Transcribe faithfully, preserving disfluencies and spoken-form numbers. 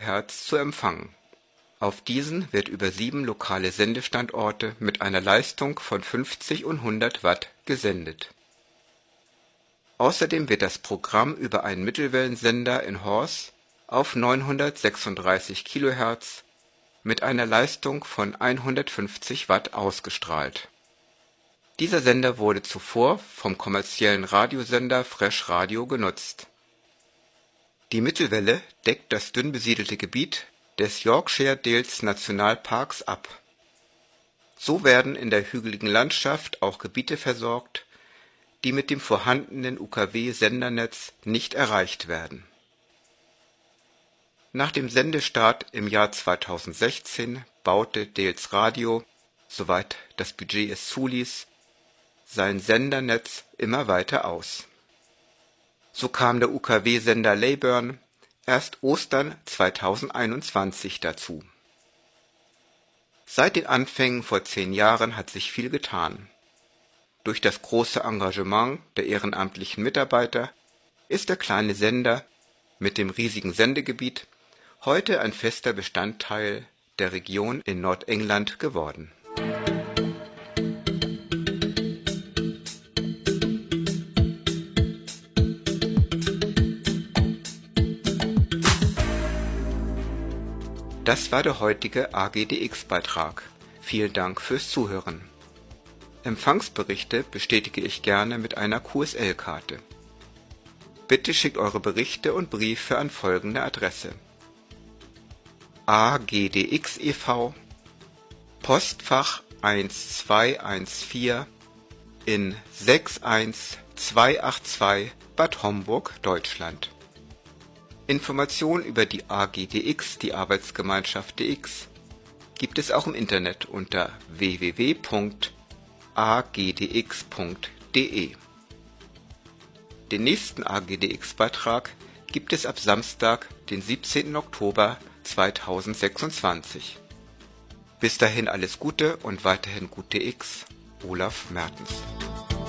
Kilohertz zu empfangen. Auf diesen wird über sieben lokale Sendestandorte mit einer Leistung von fünfzig und hundert Watt gesendet. Außerdem wird das Programm über einen Mittelwellensender in Horst auf neunhundertsechsunddreißig Kilohertz mit einer Leistung von hundertfünfzig Watt ausgestrahlt. Dieser Sender wurde zuvor vom kommerziellen Radiosender Fresh Radio genutzt. Die Mittelwelle deckt das dünn besiedelte Gebiet des Yorkshire Dales Nationalparks ab. So werden in der hügeligen Landschaft auch Gebiete versorgt, die mit dem vorhandenen U K W-Sendernetz nicht erreicht werden. Nach dem Sendestart im Jahr zweitausendsechzehn baute Dales Radio, soweit das Budget es zuließ, sein Sendernetz immer weiter aus. So kam der U K W-Sender Leyburn erst Ostern zweitausendeinundzwanzig dazu. Seit den Anfängen vor zehn Jahren hat sich viel getan. Durch das große Engagement der ehrenamtlichen Mitarbeiter ist der kleine Sender mit dem riesigen Sendegebiet heute ein fester Bestandteil der Region in Nordengland geworden. Das war der heutige A G D X-Beitrag. Vielen Dank fürs Zuhören. Empfangsberichte bestätige ich gerne mit einer Q S L-Karte. Bitte schickt eure Berichte und Briefe an folgende Adresse: A G D X e V, Postfach eins zwei eins vier in sechs eins zwei acht zwei Bad Homburg, Deutschland. Informationen über die A G D X, die Arbeitsgemeinschaft D X, gibt es auch im Internet unter w w w punkt a g d x punkt d e. Den nächsten A G D X-Beitrag gibt es ab Samstag, den siebzehnten Oktober zweitausendsechsundzwanzig. Bis dahin alles Gute und weiterhin gute X, Olaf Mertens.